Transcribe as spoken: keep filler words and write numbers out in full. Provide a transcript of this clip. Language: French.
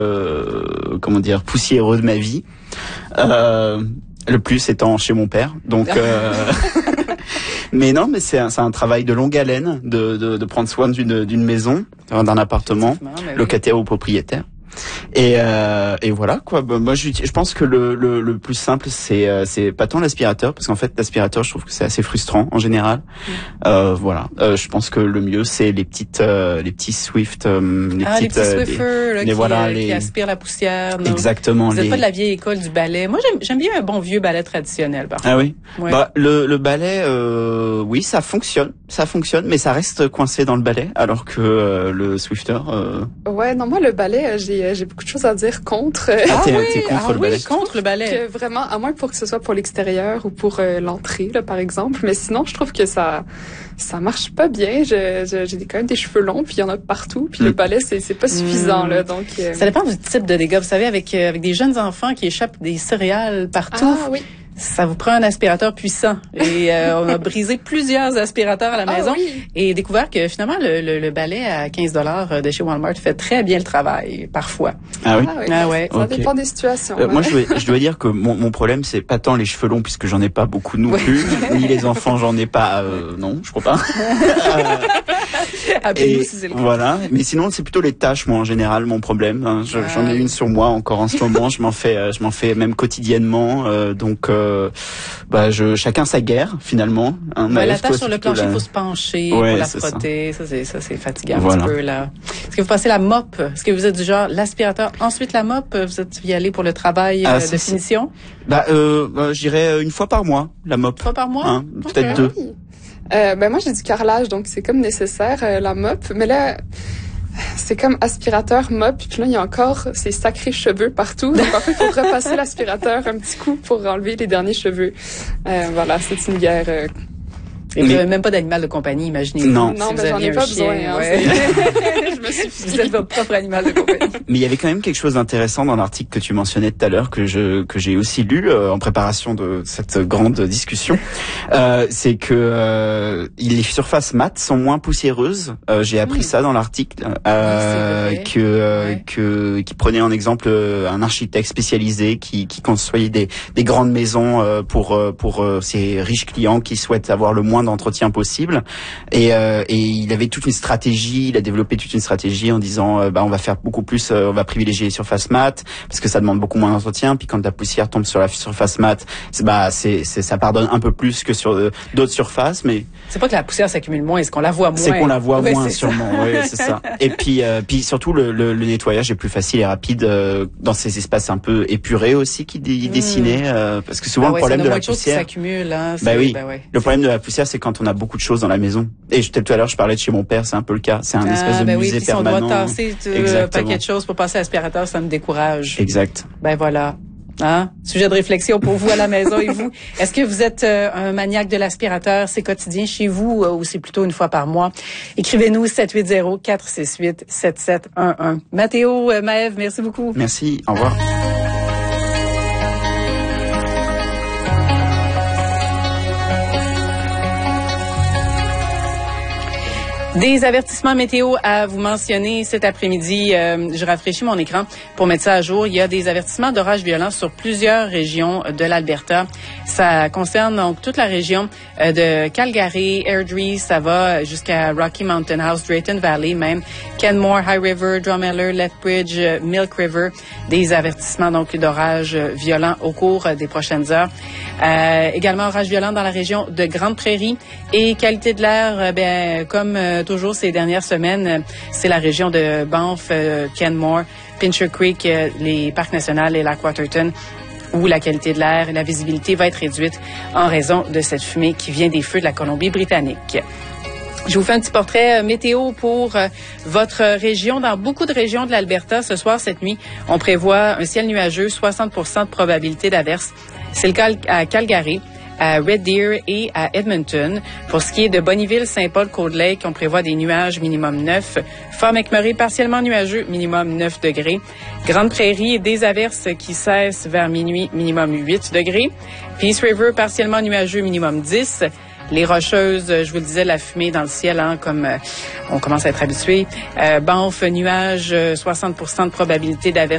euh, comment dire, poussiéreux de ma vie. Euh, le plus étant chez mon père. Donc, euh, mais non, mais c'est un, c'est un travail de longue haleine de, de, de prendre soin d'une, d'une maison, d'un appartement, locataire ou propriétaire. Et, euh, et voilà quoi. Bah, moi, je, je pense que le, le, le plus simple, c'est, euh, c'est pas tant l'aspirateur, parce qu'en fait, l'aspirateur, je trouve que c'est assez frustrant en général. Mmh. Euh, voilà. Euh, je pense que le mieux, c'est les petites, euh, les petits Swift, euh, les ah, petites, les petits Swiffer, euh, là, les, qui, voilà, euh, les... qui aspirent la poussière. Non? Exactement. Vous n'êtes les... pas de la vieille école du balai. Moi, j'aime, j'aime bien un bon vieux balai traditionnel. Par ah oui. Ouais. Bah le, le balai, euh, oui, ça fonctionne, ça fonctionne, mais ça reste coincé dans le balai, alors que euh, le Swifter. Euh... Ouais, non, moi le balai, j'ai, j'ai beaucoup de choses à dire contre. Ah, t'es, oui, t'es contre ah le oui, balai. contre le balai. Que vraiment, à moins pour que ce soit pour l'extérieur ou pour euh, l'entrée, là, par exemple. Mais sinon, je trouve que ça, ça marche pas bien. Je, je, j'ai quand même des cheveux longs, puis il y en a partout. Puis mm. le balai, c'est, c'est pas suffisant, mm. là. Donc, euh... ça dépend du type de dégâts. Vous savez, avec euh, avec des jeunes enfants qui échappent des céréales partout. Ah oui. Ça vous prend un aspirateur puissant. Et euh, on a brisé plusieurs aspirateurs à la maison. Ah, oui. Et découvert que finalement, le, le, le balai à quinze dollars de chez Walmart fait très bien le travail, parfois. Ah oui? Ah, oui. Ah ouais. Ça okay. dépend des situations. Euh, hein. moi, je dois, je dois dire que mon, mon problème, c'est pas tant les cheveux longs, puisque j'en ai pas beaucoup non plus, ni les enfants, j'en ai pas, euh, non, je crois pas. Ah, et si c'est le voilà. Mais sinon, c'est plutôt les tâches, moi, en général, mon problème. Hein. Je, ah. J'en ai une sur moi encore en ce moment. Je m'en fais, je m'en fais même quotidiennement. Euh, donc, euh, bah, je, chacun sa guerre, finalement. Hein. Ouais, la tâche sur le plancher, il la... faut se pencher, ouais, pour la frotter. Ça, ça c'est, ça, c'est fatigant voilà. un petit peu, là. Est-ce que vous passez la mop? Est-ce que vous êtes du genre l'aspirateur, ensuite la mop? Vous êtes y aller pour le travail ah, euh, de finition? Bah, euh, bah, je dirais une fois par mois, la mop. Une fois par mois? Hein, okay. Peut-être deux. Oui. Euh, ben moi j'ai du carrelage, donc c'est comme nécessaire euh, la mop, mais là c'est comme aspirateur, mop, puis là il y a encore ces sacrés cheveux partout, donc en fait il faut repasser l'aspirateur un petit coup pour enlever les derniers cheveux. Euh, voilà, c'est une guerre. Euh, Et mais... vous n'avez même pas d'animal de compagnie, imaginez. Non, non, si mais j'en ai pas besoin. Hein, ouais. Je me suis vous êtes votre propre animal de compagnie. Mais il y avait quand même quelque chose d'intéressant dans l'article que tu mentionnais tout à l'heure, que je que j'ai aussi lu euh, en préparation de cette grande discussion. Euh, c'est que euh, les surfaces mates sont moins poussiéreuses. Euh, j'ai appris mmh. ça dans l'article. Euh, oui, que euh, ouais. que qui prenait en exemple un architecte spécialisé qui qui construisait des des grandes maisons euh, pour pour euh, ses riches clients qui souhaitent avoir le moins d'entretien possible. Et euh, et il avait toute une stratégie. Il a développé toute une stratégie en disant euh, bah on va faire beaucoup plus, euh, on va privilégier les surfaces mates parce que ça demande beaucoup moins d'entretien. Puis quand la poussière tombe sur la surface mate, c'est, bah c'est, c'est ça pardonne un peu plus que sur euh, d'autres surfaces. Mais c'est pas que la poussière s'accumule moins, est-ce qu'on la voit moins? C'est qu'on la voit ouais, moins c'est sûrement. Oui, c'est ça. Et puis euh, puis surtout le, le, le nettoyage est plus facile et rapide euh, dans ces espaces un peu épurés aussi qui dé- mmh. dessinaient euh, parce que souvent bah ouais, le problème de la poussière poussière s'accumule. Hein, bah oui. Bah ouais. Le problème de la poussière c'est quand on a beaucoup de choses dans la maison. Et je, tout à l'heure je parlais de chez mon père, c'est un peu le cas. C'est un ah, espèce de ben musée oui, permanent. Si on doit tasser un paquet de choses pour passer à l'aspirateur, ça me décourage. Exact. Ben voilà. Hein? Sujet de réflexion pour vous à la maison et vous. Est-ce que vous êtes euh, un maniaque de l'aspirateur? C'est quotidien chez vous euh, ou c'est plutôt une fois par mois? Écrivez-nous sept huit zéro, quatre six huit, sept sept un un. Mathéo, euh, Maëve, merci beaucoup. Merci. Au revoir. Des avertissements météo à vous mentionner cet après-midi. Euh, je rafraîchis mon écran pour mettre ça à jour. Il y a des avertissements d'orages violents sur plusieurs régions de l'Alberta. Ça concerne donc toute la région euh, de Calgary, Airdrie, ça va jusqu'à Rocky Mountain House, Drayton Valley, même Kenmore, High River, Drumheller, Lethbridge, Milk River. Des avertissements donc d'orages violents au cours des prochaines heures. Euh, également orages violents dans la région de Grande Prairie et qualité de l'air, euh, ben comme euh, toujours ces dernières semaines, c'est la région de Banff, euh, Kenmore, Pincher Creek, euh, les parcs nationaux et Lac Waterton, où la qualité de l'air et la visibilité va être réduite en raison de cette fumée qui vient des feux de la Colombie-Britannique. Je vous fais un petit portrait météo pour euh, votre région. Dans beaucoup de régions de l'Alberta, ce soir, cette nuit, on prévoit un ciel nuageux, soixante pour cent de probabilité d'averse. C'est le cas à Calgary, à Red Deer et à Edmonton. Pour ce qui est de Bonnyville, Saint-Paul-Cold Lake, on prévoit des nuages minimum neuf. Fort McMurray, partiellement nuageux, minimum neuf degrés. Grande Prairie, des averses qui cessent vers minuit, minimum huit degrés. Peace River, partiellement nuageux, minimum dix. Les Rocheuses, je vous le disais, la fumée dans le ciel, hein, comme euh, on commence à être habitué. Euh, Banff, nuages, soixante pour cent de probabilité d'averse.